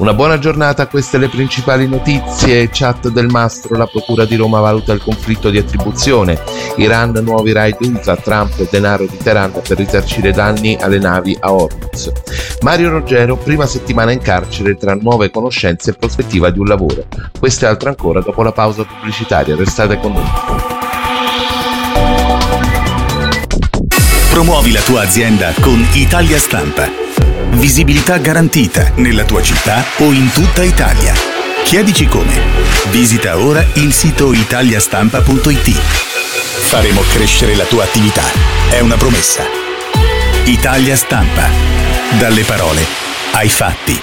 Una buona giornata, queste le principali notizie. Chat del Mastro, la Procura di Roma valuta il conflitto di attribuzione. Iran, nuovi raid USA, Trump, denaro di Teheran per risarcire danni alle navi a Hormuz. Mario Roggero, prima settimana in carcere tra nuove conoscenze e prospettiva di un lavoro. Questo e altro ancora dopo la pausa pubblicitaria, restate con noi. Promuovi la tua azienda con Italia Stampa. Visibilità garantita nella tua città o in tutta Italia. Chiedici come. Visita ora il sito italiastampa.it. Faremo crescere la tua attività. È una promessa. Italia Stampa. Dalle parole ai fatti.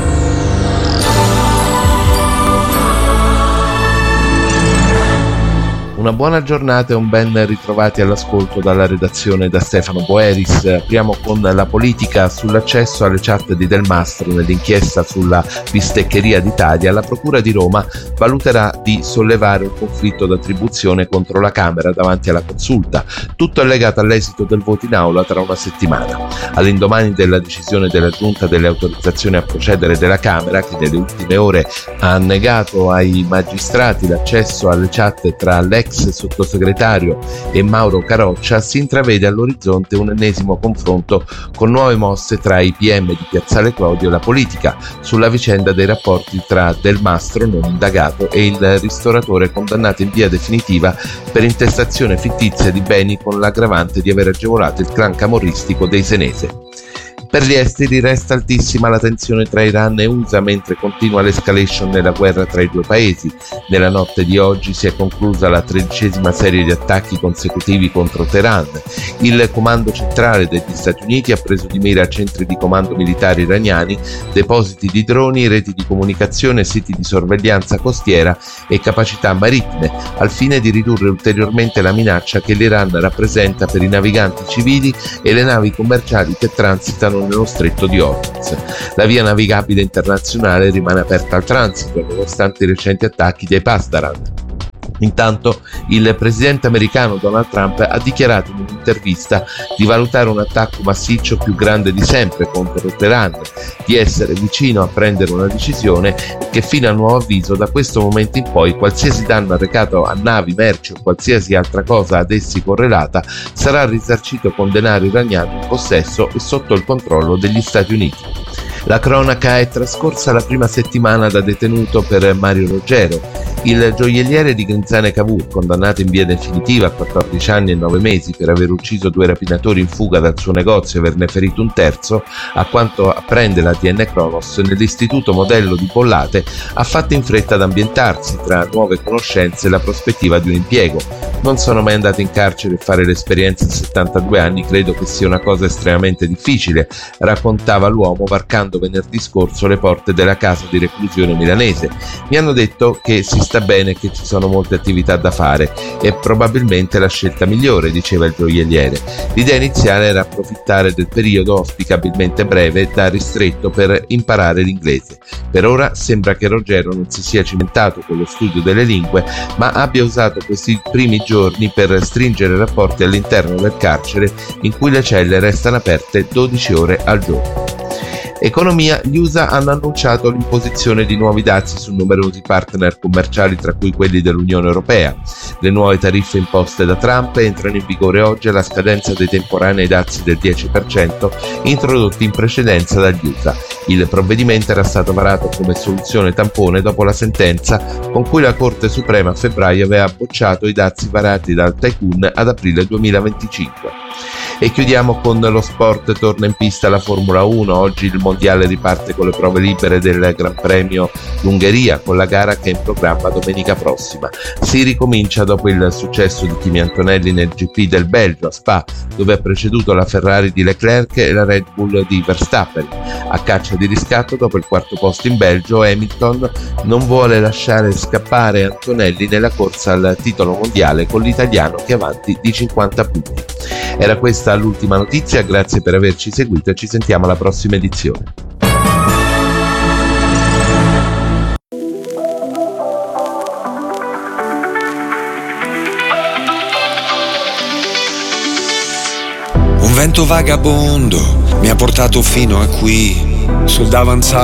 Una buona giornata e un ben ritrovati all'ascolto dalla redazione da Stefano Boeris. Apriamo con la politica sull'accesso alle chat di Del Mastro. Nell'inchiesta sulla bisteccheria d'Italia, la Procura di Roma valuterà di sollevare un conflitto d'attribuzione contro la Camera davanti alla Consulta. Tutto è legato all'esito del voto in aula tra una settimana. All'indomani della decisione della Giunta delle autorizzazioni a procedere della Camera, che nelle ultime ore ha negato ai magistrati l'accesso alle chat tra l'ex sottosegretario e Mauro Caroccia, si intravede all'orizzonte un ennesimo confronto con nuove mosse tra i PM di Piazzale Clodio e la politica sulla vicenda dei rapporti tra Del Mastro, non indagato, e il ristoratore condannato in via definitiva per intestazione fittizia di beni con l'aggravante di aver agevolato il clan camorristico dei Senese. Per gli esteri resta altissima la tensione tra Iran e USA mentre continua l'escalation nella guerra tra i due paesi. Nella notte di oggi si è conclusa la 13ª serie di attacchi consecutivi contro Teheran. Il comando centrale degli Stati Uniti ha preso di mira centri di comando militari iraniani, depositi di droni, reti di comunicazione, siti di sorveglianza costiera e capacità marittime, al fine di ridurre ulteriormente la minaccia che l'Iran rappresenta per i naviganti civili e le navi commerciali che transitano nello stretto di Hormuz. La via navigabile internazionale rimane aperta al transito nonostante i recenti attacchi dei Pasdaran. Intanto il presidente americano Donald Trump ha dichiarato in un'intervista di valutare un attacco massiccio più grande di sempre contro Teheran, di essere vicino a prendere una decisione e che fino a nuovo avviso da questo momento in poi qualsiasi danno arrecato a navi, merci o qualsiasi altra cosa ad essi correlata sarà risarcito con denaro iraniano in possesso e sotto il controllo degli Stati Uniti. La cronaca è trascorsa la prima settimana da detenuto per Mario Roggero. Il gioielliere di Grinzane Cavour, condannato in via definitiva a 14 anni e 9 mesi per aver ucciso 2 rapinatori in fuga dal suo negozio e averne ferito un terzo, a quanto apprende la TN Cronos, nell'istituto modello di Bollate ha fatto in fretta ad ambientarsi tra nuove conoscenze e la prospettiva di un impiego. Non sono mai andato in carcere e fare l'esperienza a 72 anni credo che sia una cosa estremamente difficile, raccontava l'uomo varcando venerdì scorso le porte della casa di reclusione milanese. Mi hanno detto che si sta bene e che ci sono molte attività da fare e probabilmente la scelta migliore, diceva il gioielliere. L'idea iniziale era approfittare del periodo auspicabilmente breve da ristretto per imparare l'inglese. Per ora sembra che Roggero non si sia cimentato con lo studio delle lingue, ma abbia usato questi primi giorni per stringere rapporti all'interno del carcere in cui le celle restano aperte 12 ore al giorno. Economia, gli USA hanno annunciato l'imposizione di nuovi dazi su numerosi partner commerciali tra cui quelli dell'Unione Europea. Le nuove tariffe imposte da Trump entrano in vigore oggi alla scadenza dei temporanei dazi del 10% introdotti in precedenza dagli USA. Il provvedimento era stato varato come soluzione tampone dopo la sentenza con cui la Corte Suprema a febbraio aveva bocciato i dazi varati dal tycoon ad aprile 2025. E chiudiamo con lo sport, torna in pista la Formula 1, oggi il mondiale riparte con le prove libere del Gran Premio d'Ungheria con la gara che è in programma domenica prossima. Si ricomincia dopo il successo di Kimi Antonelli nel GP del Belgio a Spa, dove ha preceduto la Ferrari di Leclerc e la Red Bull di Verstappen. A caccia di riscatto dopo il quarto posto in Belgio, Hamilton non vuole lasciare scappare Antonelli nella corsa al titolo mondiale con l'italiano che è avanti di 50 punti. Era questa l'ultima notizia, grazie per averci seguito e ci sentiamo alla prossima edizione. Un vento vagabondo mi ha portato fino a qui, sul davanzale